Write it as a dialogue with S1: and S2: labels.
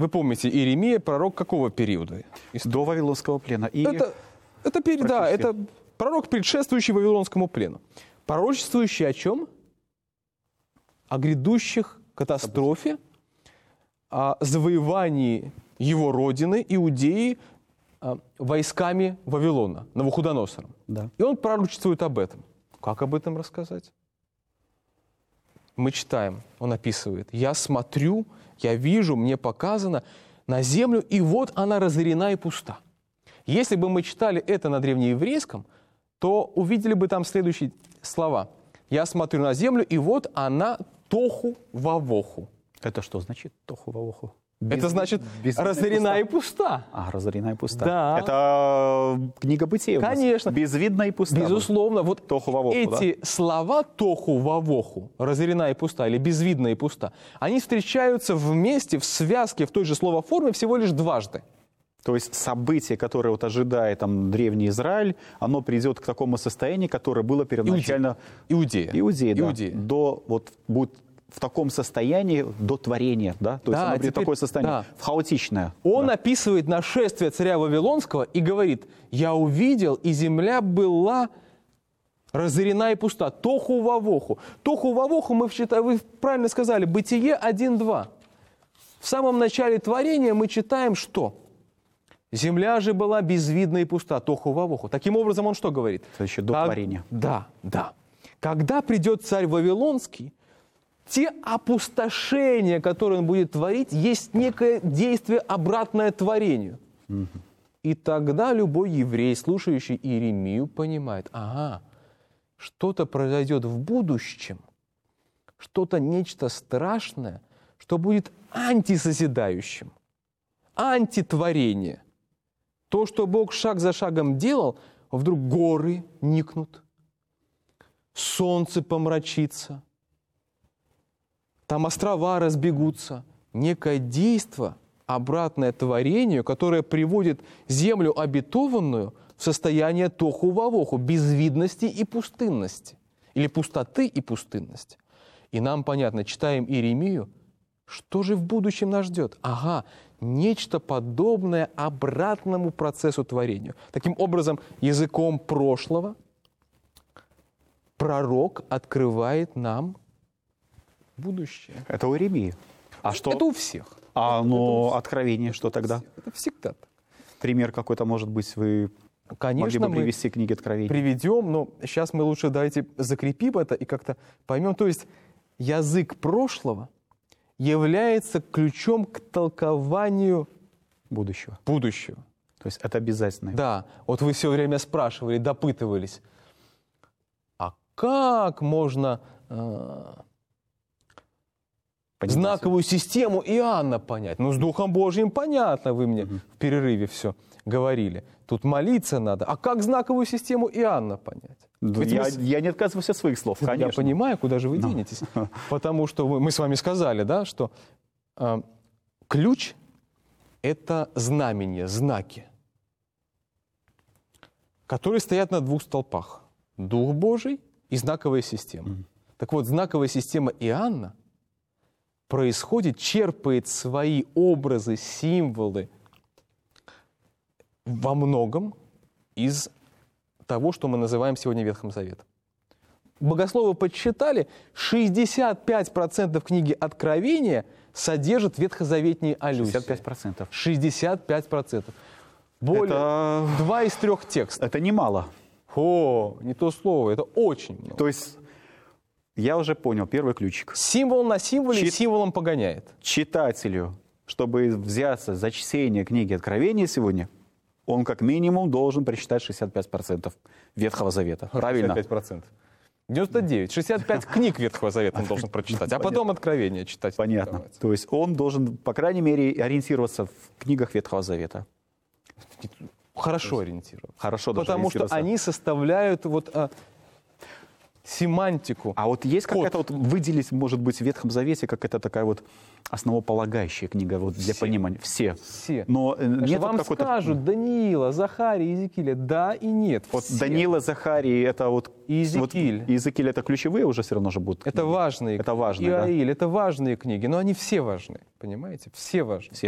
S1: Вы помните, Иеремия пророк какого периода?
S2: До Вавилонского плена. И
S1: это пророк, предшествующий Вавилонскому плену. Пророчествующий о чем? О грядущих катастрофе, о завоевании его родины, Иудеи, войсками Вавилона, Навуходоносором.
S2: Да.
S1: И он пророчествует об этом. Как об этом рассказать? Мы читаем, он описывает. «Я смотрю, я вижу, мне показано на землю, и вот она разорена и пуста». Если бы мы читали это на древнееврейском, то увидели бы там следующие слова. «Я смотрю на землю, и вот она тоху вавоху».
S2: Это что значит тоху вавоху?
S1: Это значит разорена и пуста.
S2: Разорена и пуста.
S1: Да.
S2: Это книга Бытия.
S1: Конечно.
S2: Безвидна и пуста.
S1: Безусловно. Вот
S2: тоху вавоху,
S1: эти слова тоху вавоху, разорена и пуста, или безвидна и пуста, они встречаются вместе, в связке, в той же словоформе всего лишь дважды.
S2: То есть событие, которое вот ожидает там древний Израиль, оно придет к такому состоянию, которое было первоначально...
S1: Иудея,
S2: да. До, вот, будет в таком состоянии до творения, да? То есть оно будет такое состояние, в хаотичное.
S1: Он описывает нашествие царя Вавилонского и говорит: «Я увидел, и земля была разорена и пуста». Тоху вавоху. Тоху вавоху мы читаем, вы правильно сказали, Бытие 1:2. В самом начале творения мы читаем, что земля же была безвидна и пуста, тоху вавоху. Таким образом, он что говорит?
S2: Это еще до творения.
S1: Да. Когда придет царь Вавилонский, те опустошения, которые он будет творить, есть некое действие, обратное творению. И тогда любой еврей, слушающий Иеремию, понимает: ага, что-то произойдет в будущем, что-то, нечто страшное, что будет антисозидающим, антитворение. То, что Бог шаг за шагом делал, вдруг горы никнут, солнце помрачится, там острова разбегутся. Некое действо, обратное творению, которое приводит землю обетованную в состояние тоху-вавоху, безвидности и пустынности. Или пустоты и пустынности. И нам понятно, читаем Иеремию, что же в будущем нас ждет? Ага, нечто подобное обратному процессу творению. Таким образом, языком прошлого пророк открывает нам будущее.
S2: Это у Иеремии. А что?
S1: Это у всех.
S2: Откровение, что тогда?
S1: Это всегда так.
S2: Пример какой-то, может быть, вы
S1: Конечно,
S2: могли бы привести книги Откровения?
S1: Приведем, но сейчас мы лучше давайте закрепим это и как-то поймем. То есть язык прошлого является ключом к толкованию
S2: будущего. То есть это обязательно.
S1: Да. Вот вы все время спрашивали, допытывались, а как можно знаковую систему Иоанна понять? Ну, с Духом Божьим понятно, вы мне в перерыве все говорили. Тут молиться надо. А как знаковую систему Иоанна понять?
S2: Я не отказываюсь от своих слов, конечно.
S1: Я понимаю, куда же вы денетесь. Потому что мы с вами сказали, да, что ключ – это знамения, знаки, которые стоят на двух столпах. Дух Божий и знаковая система. Так вот, знаковая система Иоанна происходит, черпает свои образы, символы во многом из того, что мы называем сегодня Ветхим Заветом. Богословы подсчитали, 65% книги Откровения содержат ветхозаветные аллюзии.
S2: 65%.
S1: 65%. Более 2 из 3 текстов.
S2: Это немало.
S1: Не то слово, это очень много.
S2: То есть, я уже понял, первый ключик.
S1: Символ на символе символом погоняет.
S2: Читателю, чтобы взяться за чтение книги Откровения сегодня, он как минимум должен прочитать 65% Ветхого Завета. Правильно?
S1: 65%. 99. 65 книг Ветхого Завета он должен прочитать, а потом Откровение читать.
S2: Понятно. То есть он должен, по крайней мере, ориентироваться в книгах Ветхого Завета.
S1: Хорошо ориентироваться.
S2: Хорошо даже
S1: потому что они составляют семантику.
S2: А вот есть какая-то выделить, может быть, в Ветхом Завете какая-то такая вот основополагающая книга для понимания? Все. Но нет
S1: вам скажут Даниила, Захария, Иезекииля, да и нет.
S2: Вот Даниила, Захарий, это вот...
S1: Иезекииль.
S2: Иезекииль это ключевые уже все равно же будут.
S1: Это важные.
S2: Это важные,
S1: Иоиль, это важные книги, но они все важны, понимаете? Все важны.
S2: Все